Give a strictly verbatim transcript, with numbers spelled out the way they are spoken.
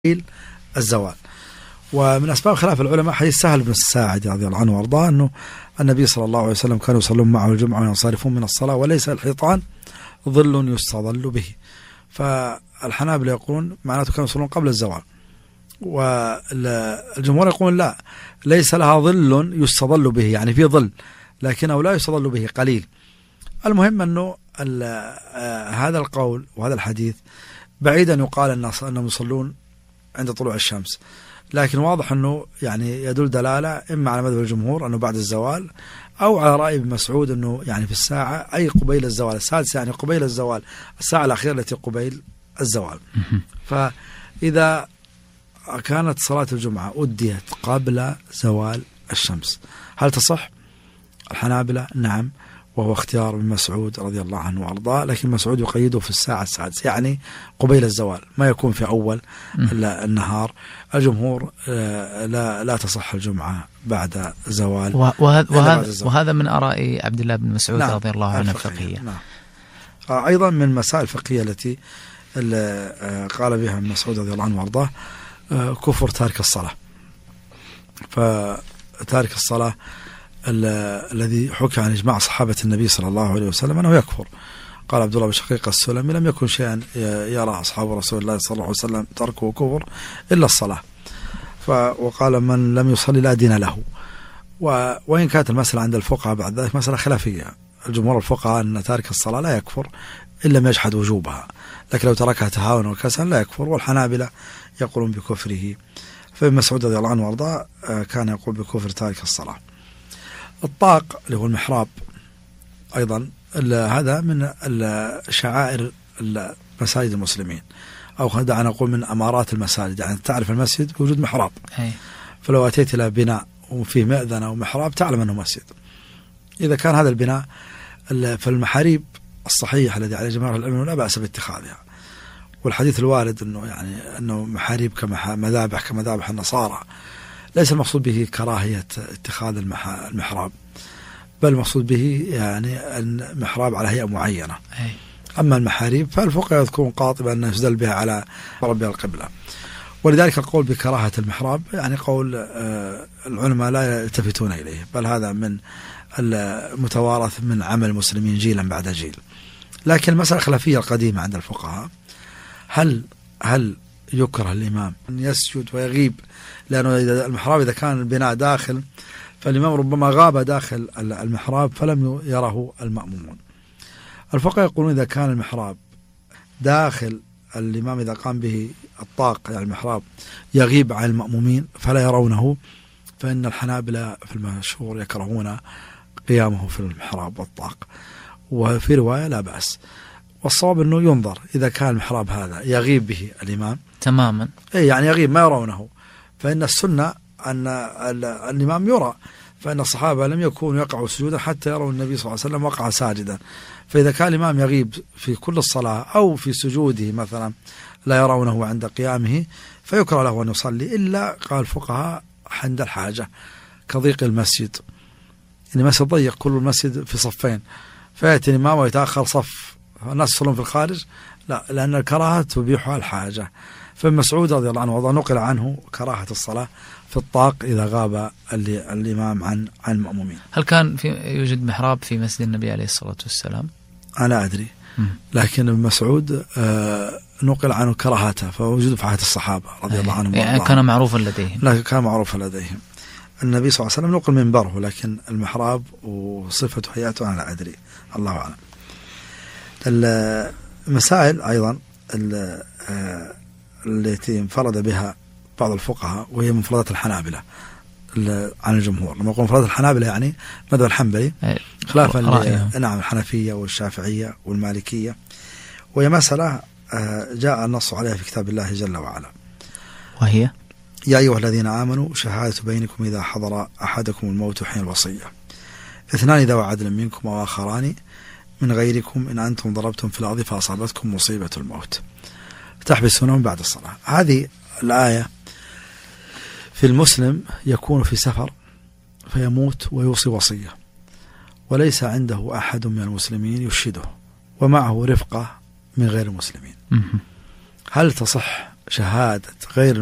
الزوال. ومن أسباب خلاف العلماء حديث سهل بن الساعد رضي الله عنه وارضاه أنه النبي صلى الله عليه وسلم كانوا يصلون معه الجمعة وينصرفون من الصلاة وليس الحيطان ظل يستظل به. فالحنابلة يقولون معناته كانوا يصلون قبل الزوال، والجمهور يقولون لا، ليس لها ظل يستظل به، يعني في ظل لكنه لا يستظل به، قليل. المهم أنه هذا القول وهذا الحديث بعيدا يقال أنهم يصلون عند طلوع الشمس، لكن واضح أنه يعني يدل دلالة إما على مذهب الجمهور أنه بعد الزوال، أو على رأي ابن مسعود أنه يعني في الساعة أي قبيل الزوال السادسة، يعني قبيل الزوال، الساعة الأخيرة التي قبيل الزوال. فإذا كانت صلاة الجمعة أديت قبل زوال الشمس هل تصح؟ الحنابلة نعم، وهو اختيار ابن مسعود رضي الله عنه وارضاه، لكن مسعود يقيده في الساعة السادسة، يعني قبيل الزوال، ما يكون في أول النهار. الجمهور لا لا تصح الجمعة بعد زوال. وهذا, وهذا, وهذا من آراء عبد الله بن مسعود نعم رضي الله عنه الفقهية. نعم. أيضا من المسائل الفقهية التي قال بها ابن مسعود رضي الله عنه وارضاه كفر تارك الصلاة. فتارك الصلاة الذي حكى عن إجماع صحابة النبي صلى الله عليه وسلم أنه يكفر. قال عبد الله بن شقيق السلمي لم يكن شيئا يرى أصحاب رسول الله صلى الله عليه وسلم تركه كفر إلا الصلاة. وقال من لم يصلي لا دين له. وإن كانت المسألة عند الفقهاء بعد ذلك مسألة خلافية، الجمهور الفقهاء أن تارك الصلاة لا يكفر إلا ما يجحد وجوبها، لكن لو تركها تهاونا وكسلا لا يكفر. والحنابلة يقولون بكفره. فابن مسعود رضي الله عنه وارضاه كان يقول بكفر تارك الصلاة. الطاق اللي هو المحراب أيضا هذا من شعائر مساجد المسلمين، أو دعنا نقول من أمارات المساجد، يعني تعرف المسجد وجود محراب. أي. فلو أتيت إلى بناء وفيه مأذنة ومحراب تعلم أنه مسجد. إذا كان هذا البناء فالمحاريب الصحيح الذي عليه جماهير العلم لا بأس باتخاذها، والحديث الوارد أنه يعني أنه محاريب كمذابح كمذابح النصارى ليس المقصود به كراهية اتخاذ المحراب، بل المقصود به يعني المحراب على هيئة معينة. أي. أما المحاريب فالفقهاء يذكرون قاطبة أن يسدل بها على ربها القبلة، ولذلك القول بكراهة المحراب يعني قول العلماء لا يلتفتون إليه، بل هذا من المتوارث من عمل المسلمين جيلا بعد جيل. لكن المسألة الخلافية القديمة عند الفقهاء، هل هل يكره الإمام أن يسجد ويغيب؟ لأنه المحراب إذا كان البناء داخل فالإمام ربما غاب داخل المحراب فلم يره المأمومون. الفقهاء يقولون إذا كان المحراب داخل الإمام إذا قام به الطاق يعني المحراب يغيب عن المأمومين فلا يرونه، فإن الحنابلة في المشهور يكرهون قيامه في المحراب والطاق، وفي رواية لا بأس. والصواب أنه ينظر إذا كان المحراب هذا يغيب به الإمام تماما، أي يعني يغيب ما يرونه، فإن السنة أن الإمام يرى، فإن الصحابة لم يكونوا يقعوا سجودا حتى يروا النبي صلى الله عليه وسلم وقع ساجدا. فإذا كان الإمام يغيب في كل الصلاة أو في سجوده مثلا لا يرونه عند قيامه فيكره له أن يصلي، إلا قال الفقهاء عند الحاجة كضيق المسجد، إن المسجد ضيق كل المسجد في صفين، فيأتي الإمام ويتأخر صف الناس يصلون في الخارج، لا، لأن الكراهة تبيحها الحاجة. فابن مسعود رضي الله عنه وضع نقل عنه كراهة الصلاة في الطاق إذا غاب الإمام عن عن المأمومين. هل كان في يوجد محراب في مسجد النبي عليه الصلاة والسلام؟ أنا لا أدري، لكن ابن مسعود نقل عنه كراهته، فوجد في عهد الصحابة رضي الله عنهم. يعني كان معروفا لديهم. لا، كان معروفا لديهم. النبي صلى الله عليه وسلم نقل منبره، لكن المحراب وصفته هيئته أنا لا أدري، الله أعلم. المسائل أيضا التي انفرد بها بعض الفقهاء وهي مفردات الحنابلة عن الجمهور. لما يقول مفردات الحنابلة يعني مذهب الحنبلي خلافا نعم الحنفية والشافعية والمالكية، وهي مسألة جاء النص عليها في كتاب الله جل وعلا، وهي يا أيها الذين آمنوا شهادة بينكم إذا حضر أحدكم الموت حين الوصية اثنان ذوي عدل منكم وآخران من غيركم إن أنتم ضربتم في الأرض فأصابتكم مصيبة الموت تحبسونهم بعد الصلاة. هذه الآية في المسلم يكون في سفر فيموت ويوصي وصية وليس عنده أحد من المسلمين يشهده ومعه رفقة من غير المسلمين، هل تصح شهادة غير